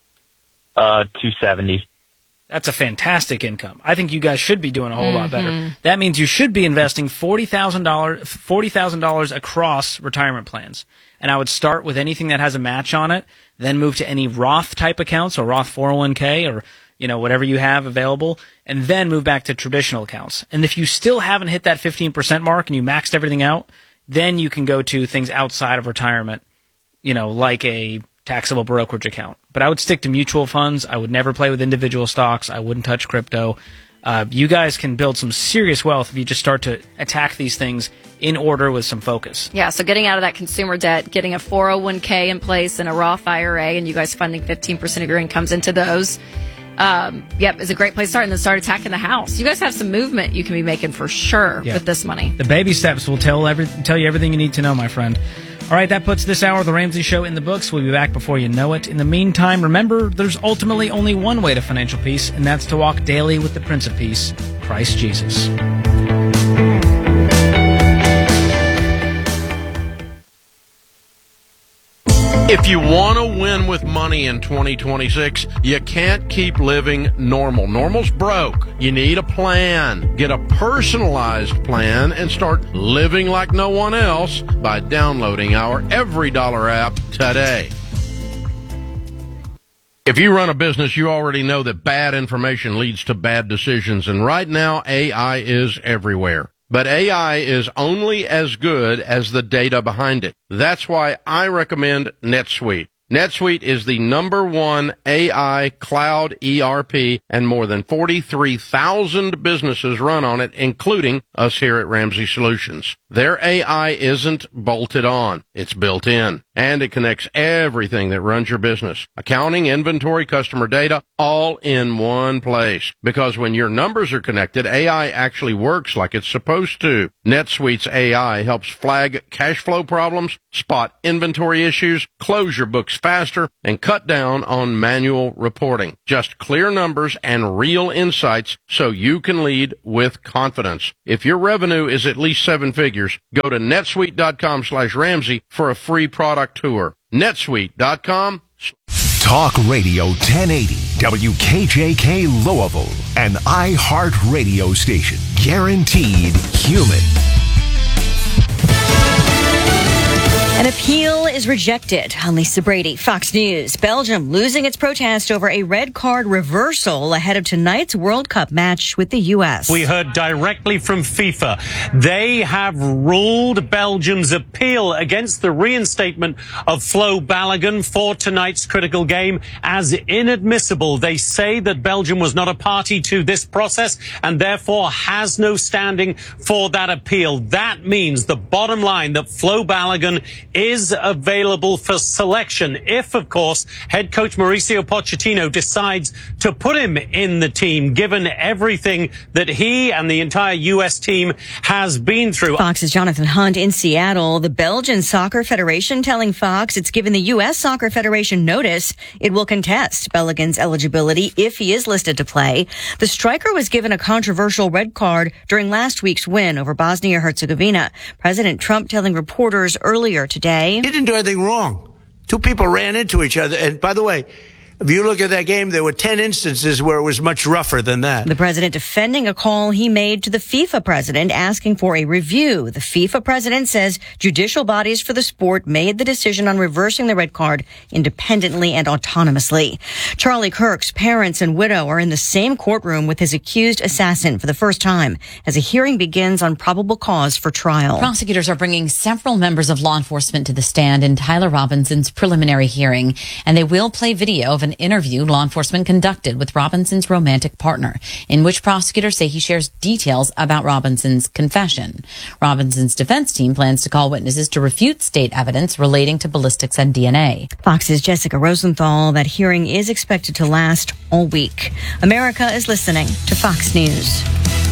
$270. That's a fantastic income. I think you guys should be doing a whole lot better. That means you should be investing $40,000 across retirement plans. And I would start with anything that has a match on it, then move to any Roth type accounts or Roth 401k or whatever you have available, and then move back to traditional accounts. And if you still haven't hit that 15% mark and you maxed everything out, then you can go to things outside of retirement, like a taxable brokerage account. But I would stick to mutual funds. I would never play with individual stocks. I wouldn't touch crypto. You guys can build some serious wealth if you just start to attack these things in order with some focus. Yeah, so getting out of that consumer debt, getting a 401k in place and a Roth IRA, and you guys funding 15% of your incomes into those, is a great place to start. And then start attacking the house. You guys have some movement you can be making for sure with this money. The baby steps will tell you everything you need to know, my friend. All right, that puts this hour of The Ramsey Show in the books. We'll be back before you know it. In the meantime, remember, there's ultimately only one way to financial peace, and that's to walk daily with the Prince of Peace, Christ Jesus. If you want to win with money in 2026, you can't keep living normal. Normal's broke. You need a plan. Get a personalized plan and start living like no one else by downloading our EveryDollar app today. If you run a business, you already know that bad information leads to bad decisions, and right now AI is everywhere. But AI is only as good as the data behind it. That's why I recommend NetSuite. NetSuite is the #1 AI cloud ERP, and more than 43,000 businesses run on it, including us here at Ramsey Solutions. Their AI isn't bolted on. It's built in, and it connects everything that runs your business. Accounting, inventory, customer data, all in one place. Because when your numbers are connected, AI actually works like it's supposed to. NetSuite's AI helps flag cash flow problems, spot inventory issues, close your books faster, and cut down on manual reporting. Just clear numbers and real insights so you can lead with confidence. If your revenue is at least 7 figures, go to netsuite.com/Ramsey for a free product tour. netsuite.com. Talk Radio 1080, WKJK Louisville, an iHeart radio station. Guaranteed human. An appeal is rejected. I'm Lisa Brady, Fox News. Belgium losing its protest over a red card reversal ahead of tonight's World Cup match with the U.S. We heard directly from FIFA. They have ruled Belgium's appeal against the reinstatement of Flo Balogun for tonight's critical game as inadmissible. They say that Belgium was not a party to this process and therefore has no standing for that appeal. That means the bottom line that Flo Balogun is available for selection if, of course, head coach Mauricio Pochettino decides to put him in the team, given everything that he and the entire U.S. team has been through. Fox's Jonathan Hunt in Seattle. The Belgian Soccer Federation telling Fox it's given the U.S. Soccer Federation notice it will contest Balogun's eligibility if he is listed to play. The striker was given a controversial red card during last week's win over Bosnia-Herzegovina. President Trump telling reporters earlier today, he didn't do anything wrong. Two people ran into each other. And by the way, if you look at that game, there were 10 instances where it was much rougher than that. The president defending a call he made to the FIFA president asking for a review. The FIFA president says judicial bodies for the sport made the decision on reversing the red card independently and autonomously. Charlie Kirk's parents and widow are in the same courtroom with his accused assassin for the first time as a hearing begins on probable cause for trial. Prosecutors are bringing several members of law enforcement to the stand in Tyler Robinson's preliminary hearing, and they will play video of an interview law enforcement conducted with Robinson's romantic partner, in which prosecutors say he shares details about Robinson's confession. Robinson's defense team plans to call witnesses to refute state evidence relating to ballistics and DNA. Fox's Jessica Rosenthal. That hearing is expected to last all week. America is listening to Fox News.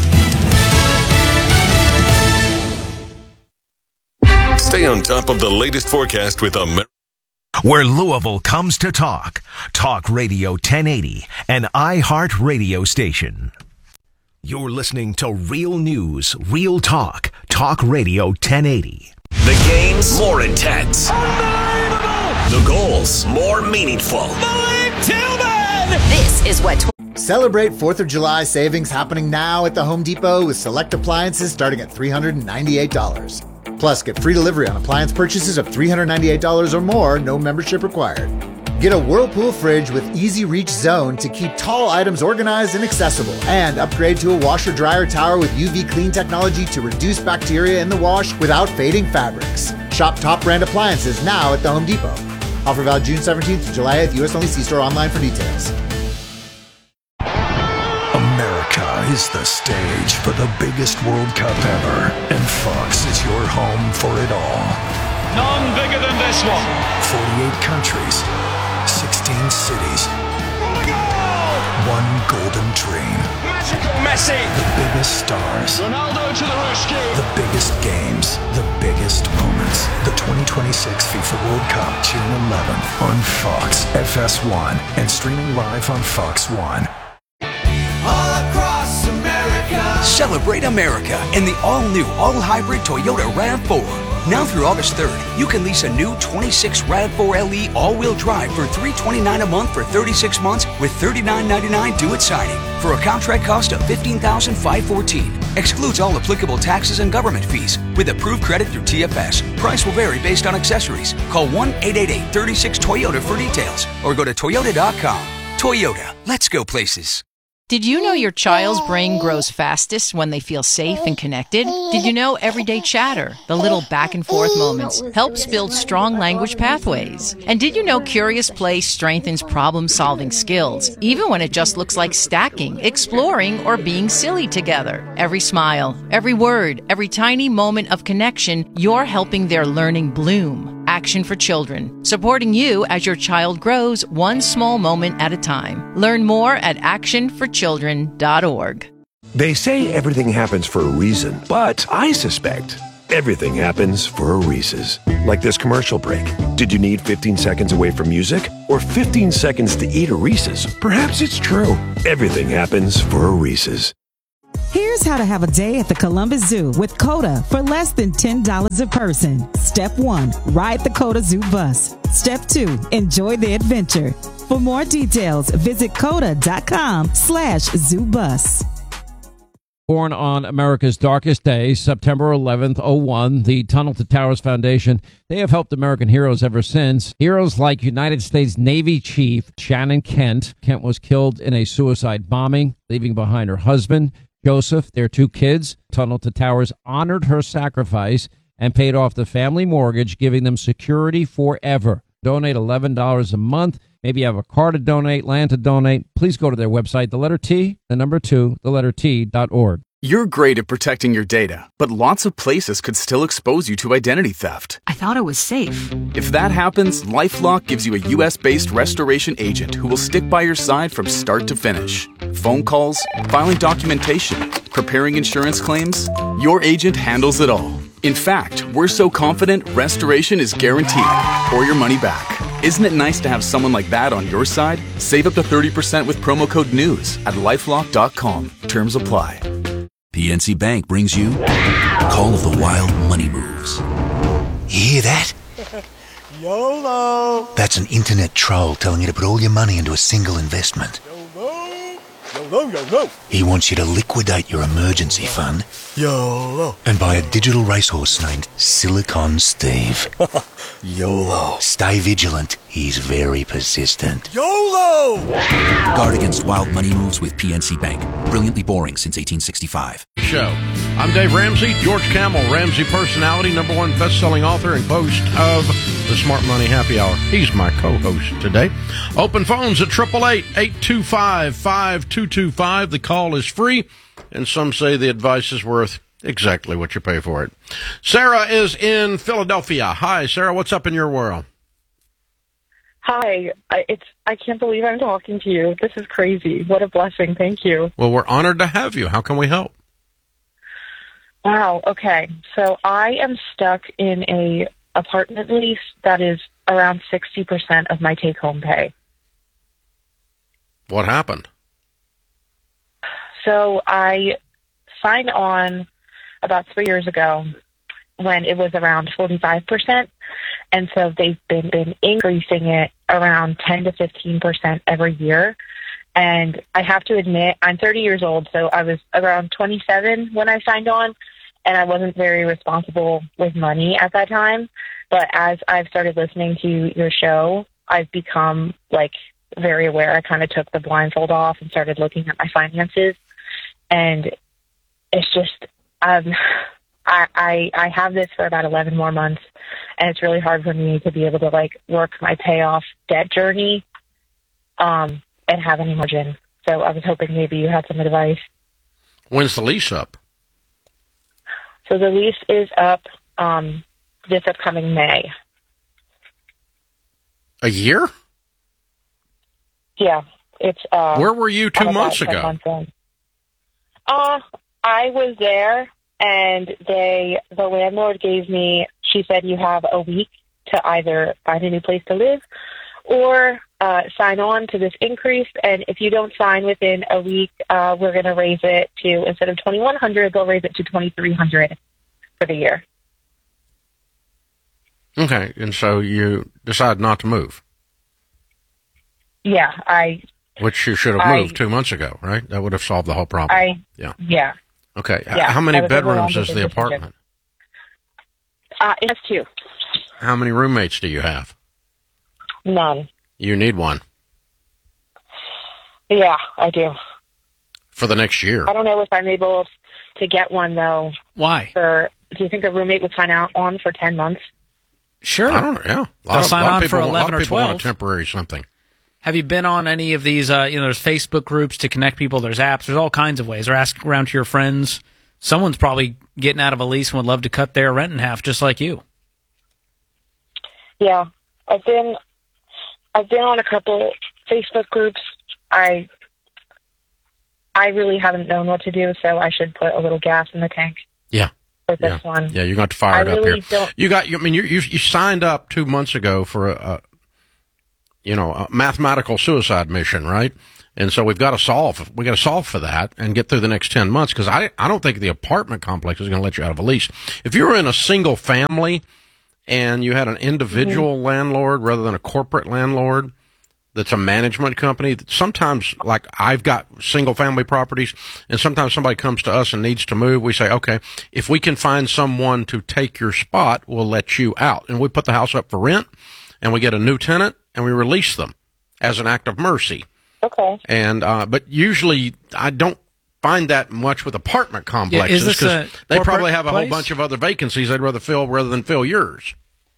Stay on top of the latest forecast with America. Where Louisville comes to talk. Talk Radio 1080, an iHeart radio station. You're listening to Real News, Real Talk. Talk Radio 1080. The games more intense. The goals more meaningful. Malik Tillman! This is what... Celebrate 4th of July savings happening now at the Home Depot with select appliances starting at $398. Plus, get free delivery on appliance purchases of $398 or more, no membership required. Get a Whirlpool fridge with Easy Reach Zone to keep tall items organized and accessible. And upgrade to a washer-dryer tower with UV Clean technology to reduce bacteria in the wash without fading fabrics. Shop top brand appliances now at the Home Depot. Offer valid June 17th to July 8th. U.S. only. See store online for details. America is the stage for the biggest World Cup ever, and Fox is your home for it all. None bigger than this one. 48 countries, 16 cities, one golden dream. Magical Messi. The biggest stars. Ronaldo to the rescue. The biggest games, the biggest moments. The 2026 FIFA World Cup, June 11th on Fox, FS1, and streaming live on Fox One. All across America. Celebrate America in the all-new, all-hybrid Toyota RAV4. Now through August 3rd, you can lease a new 26 RAV4 LE all-wheel drive for $329 a month for 36 months with $39.99 due at signing for a contract cost of $15,514. Excludes all applicable taxes and government fees with approved credit through TFS. Price will vary based on accessories. Call 1-888-36-TOYOTA for details or go to Toyota.com. Toyota, let's go places. Did you know your child's brain grows fastest when they feel safe and connected? Did you know everyday chatter, the little back and forth moments, helps build strong language pathways? And did you know curious play strengthens problem-solving skills, even when it just looks like stacking, exploring, or being silly together? Every smile, every word, every tiny moment of connection, you're helping their learning bloom. Action for Children, supporting you as your child grows one small moment at a time. Learn more at actionforchildren.org. They say everything happens for a reason, but I suspect everything happens for a Reese's. Like this commercial break. Did you need 15 seconds away from music or 15 seconds to eat a Reese's? Perhaps it's true. Everything happens for a Reese's. Here's how to have a day at the Columbus Zoo with COTA for less than $10 a person. Step 1, ride the COTA Zoo bus. Step 2, enjoy the adventure. For more details, visit COTA.com/ZooBus. Born on America's darkest day, September 11th, 01, the Tunnel to Towers Foundation, they have helped American heroes ever since. Heroes like United States Navy Chief Shannon Kent. Kent was killed in a suicide bombing, leaving behind her husband, Joseph, their 2 kids. Tunnel to Towers honored her sacrifice and paid off the family mortgage, giving them security forever. Donate $11 a month. Maybe you have a car to donate, land to donate. Please go to their website, the letter T, the number 2, the letter T.org. You're great at protecting your data, but lots of places could still expose you to identity theft. I thought it was safe. If that happens, LifeLock gives you a U.S.-based restoration agent who will stick by your side from start to finish. Phone calls, filing documentation, preparing insurance claims, your agent handles it all. In fact, we're so confident restoration is guaranteed or your money back. Isn't it nice to have someone like that on your side? Save up to 30% with promo code NEWS at LifeLock.com. Terms apply. PNC Bank brings you Call of the Wild Money Moves. You hear that? YOLO! That's an internet troll telling you to put all your money into a single investment. YOLO! He wants you to liquidate your emergency fund. YOLO! And buy a digital racehorse named Silicon Steve. YOLO! Stay vigilant. He's very persistent. YOLO! Guard against wild money moves with PNC Bank. Brilliantly boring since 1865. Show. I'm Dave Ramsey, George Camel, Ramsey personality, #1 best-selling author and host of the Smart Money Happy Hour. He's my co-host today. Open phones at 888-825-5225. The call is free, and some say the advice is worth exactly what you pay for it. Sarah is in Philadelphia. Hi, Sarah. What's up in your world? Hi. I can't believe I'm talking to you. This is crazy. What a blessing. Thank you. Well, we're honored to have you. How can we help? Wow. Okay. So I am stuck in a apartment lease that is around 60% of my take-home pay. What happened? So I signed on about 3 years ago when it was around 45%. And so they've been increasing it around 10 to 15% every year. And I have to admit, I'm 30 years old, so I was around 27 when I signed on, and I wasn't very responsible with money at that time. But as I've started listening to your show, I've become, very aware. I kind of took the blindfold off and started looking at my finances. And it's just, I have this for about 11 more months, and it's really hard for me to be able to work my payoff debt journey and have any margin. So I was hoping maybe you had some advice. When's the lease up? So the lease is up this upcoming May. A year? Yeah, it's. Where were you 2 months ago? I was there, and the landlord gave me. She said you have a week to either find a new place to live or sign on to this increase. And if you don't sign within a week, we're going to raise it to, instead of $2,100, they'll raise it to $2,300 for the year. Okay, and so you decide not to move. Yeah, Which you should have moved 2 months ago, right? That would have solved the whole problem. Yeah. Okay. Yeah, How many I was bedrooms overwhelmed is with the the apartment? It has 2. How many roommates do you have? None. You need one Yeah, I do. for the next year. I don't know if I'm able to get one, though. Why? Do you think a roommate would sign out on for 10 months? Sure. I don't know. Yeah. They'll sign on for 11 or 12. Want a temporary something. Have you been on any of these, there's Facebook groups to connect people, there's apps, there's all kinds of ways, or ask around to your friends. Someone's probably getting out of a lease and would love to cut their rent in half, just like you. Yeah. I've been on a couple Facebook groups. I really haven't known what to do, so I should put a little gas in the tank. Yeah. For this one. Yeah, you're going to fire it up really here. You signed up 2 months ago for a mathematical suicide mission, right? And so we got to solve for that and get through the next 10 months, because I don't think the apartment complex is going to let you out of a lease. If you were in a single family and you had an individual landlord rather than a corporate landlord that's a management company, sometimes, like, I've got single family properties, and sometimes somebody comes to us and needs to move. We say, okay, if we can find someone to take your spot, we'll let you out. And we put the house up for rent, and we get a new tenant, and we release them as an act of mercy. Okay. And but usually I don't find that much with apartment complexes, because they probably have a whole bunch of other vacancies they'd rather fill rather than fill yours.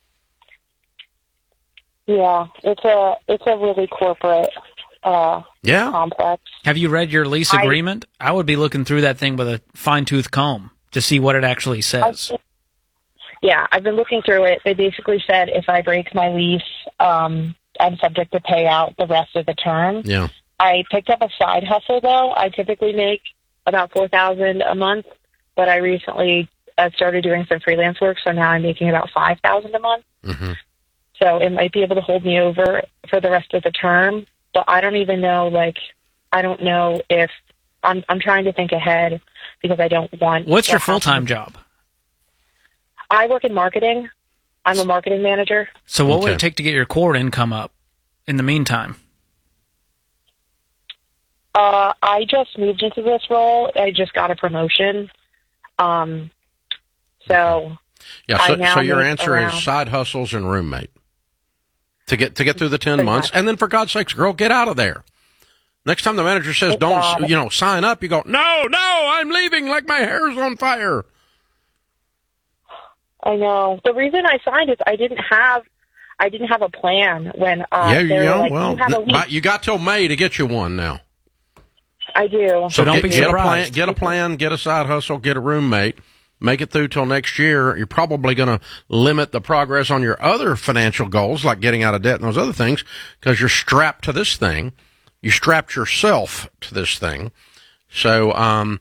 Yeah, it's a really corporate complex. Have you read your lease agreement? I would be looking through that thing with a fine-tooth comb to see what it actually says. Yeah, I've been looking through it. They basically said if I break my lease, I'm subject to pay out the rest of the term. Yeah. I picked up a side hustle, though. I typically make about $4,000 a month, but I recently started doing some freelance work, so now I'm making about $5,000 a month. Mm-hmm. So it might be able to hold me over for the rest of the term, but I don't even know, I don't know if I'm trying to think ahead, because I don't want. What's your full-time job? I work in marketing. I'm a marketing manager. So what would it take to get your core income up in the meantime? I just moved into this role. I just got a promotion. So your answer is side hustles and roommate to get through the 10 months, and then, for God's sakes, girl, get out of there. Next time the manager says don't sign up, you go, no, I'm leaving, like my hair's on fire. I know. The reason I signed is I didn't have a plan when you got till May to get you one now. I do. So don't be surprised. Get a plan, get a side hustle, get a roommate, make it through till next year. You're probably going to limit the progress on your other financial goals, like getting out of debt and those other things, because you're strapped to this thing. You strapped yourself to this thing. So,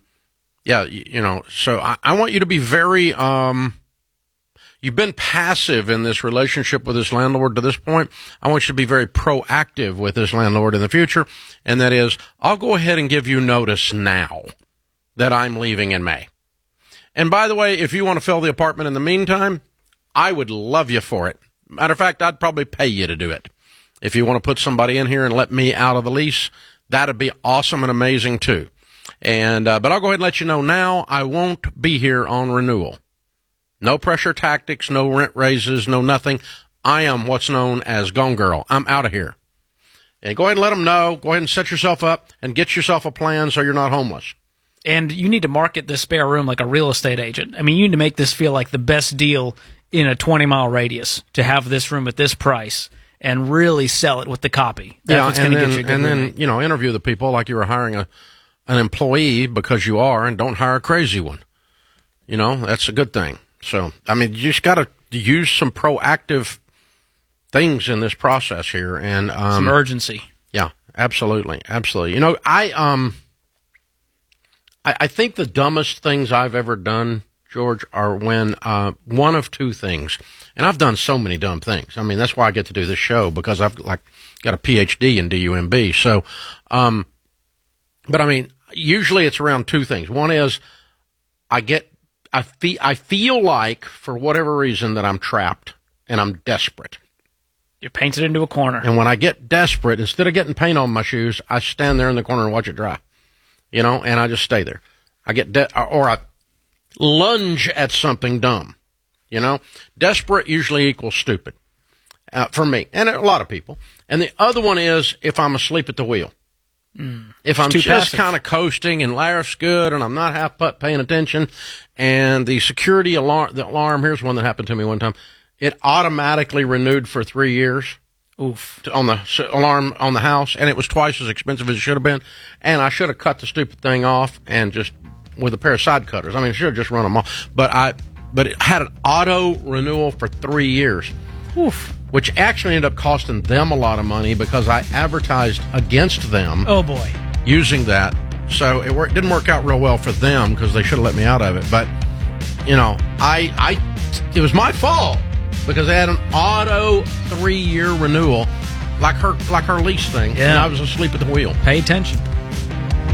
so I want you to be very, you've been passive in this relationship with this landlord to this point. I want you to be very proactive with this landlord in the future. And that is, I'll go ahead and give you notice now that I'm leaving in May. And by the way, if you want to fill the apartment in the meantime, I would love you for it. Matter of fact, I'd probably pay you to do it. If you want to put somebody in here and let me out of the lease, that'd be awesome and amazing too. And, but I'll go ahead and let you know now, I won't be here on renewal. No pressure tactics, no rent raises, no nothing. I am what's known as Gone Girl. I'm out of here. And go ahead and let them know. Go ahead and set yourself up and get yourself a plan so you're not homeless. And you need to market this spare room like a real estate agent. I mean, you need to make this feel like the best deal in a 20-mile radius to have this room at this price and really sell it with the copy. That's what's going to get you a good roommate. Interview the people like you were hiring an employee, because you are, and don't hire a crazy one. That's a good thing. So, I mean, you just got to use some proactive things in this process here, and some urgency. Yeah, absolutely. I think the dumbest things I've ever done, George, are when one of two things, and I've done so many dumb things. I mean, that's why I get to do this show, because I've got a PhD in DUMB. So, but I mean, usually it's around two things. One is I feel like, for whatever reason, that I'm trapped and I'm desperate. You're painted into a corner. And when I get desperate, instead of getting paint on my shoes, I stand there in the corner and watch it dry. You know, and I just stay there. I get or I lunge at something dumb. You know, desperate usually equals stupid for me and a lot of people. And the other one is if I'm asleep at the wheel. If I'm just kind of coasting and life's good and I'm not half paying attention, and the security alarm, here's one that happened to me one time. It automatically renewed for 3 years. Oof. On the alarm on the house, and it was twice as expensive as it should have been. And I should have cut the stupid thing off and just with a pair of side cutters. I mean, I should have just run them off. But it had an auto renewal for 3 years. Oof. Which actually ended up costing them a lot of money because I advertised against them. Oh, boy. Using that. So it didn't work out real well for them because they should have let me out of it. But, you know, it was my fault because they had an auto 3-year renewal like her lease thing. Yeah. And I was asleep at the wheel. Pay attention.